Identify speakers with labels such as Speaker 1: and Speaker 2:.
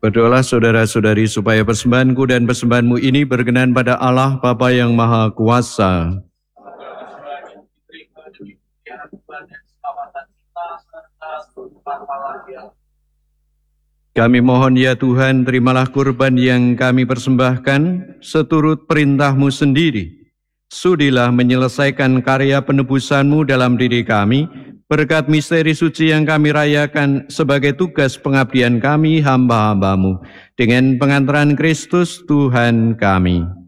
Speaker 1: Berdoalah saudara-saudari supaya persembahanku dan persembahanmu ini berkenan pada Allah Bapa yang Maha Kuasa. Kami mohon ya Tuhan, terimalah kurban yang kami persembahkan seturut perintah-Mu sendiri. Sudilah menyelesaikan karya penebusan-Mu dalam diri kami, berkat misteri suci yang kami rayakan sebagai tugas pengabdian kami hamba-hamba-Mu, dengan pengantaran Kristus Tuhan kami.